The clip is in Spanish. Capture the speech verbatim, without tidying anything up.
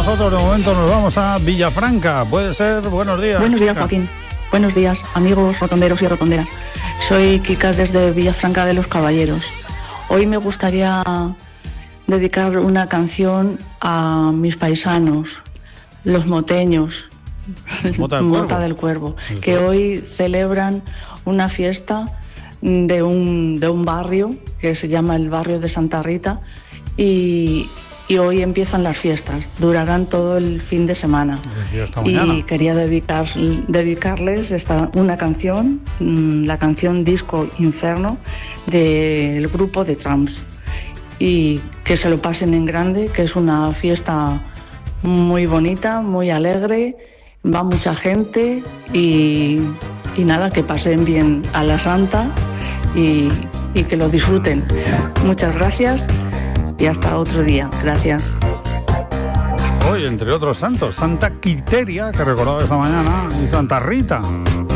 nosotros. De momento nos vamos a Villafranca. Puede ser. Buenos días. Buenos días, Kika. Joaquín. Buenos días, amigos rotonderos y rotonderas. Soy Kika desde Villafranca de los Caballeros. Hoy me gustaría dedicar una canción a mis paisanos, los moteños, Mota del Mota Cuervo. del Cuervo, que hoy celebran una fiesta de un, de un barrio que se llama el barrio de Santa Rita y, y hoy empiezan las fiestas, durarán todo el fin de semana. Y hasta mañana. Y quería dedicar, dedicarles esta, una canción, la canción Disco Inferno del grupo The Tramps, y que se lo pasen en grande, que es una fiesta muy bonita, muy alegre, va mucha gente y, y nada, que pasen bien a la Santa y, y que lo disfruten. Muchas gracias y hasta otro día. Gracias. Hoy, entre otros santos, Santa Quiteria, que recordaba esta mañana, y Santa Rita.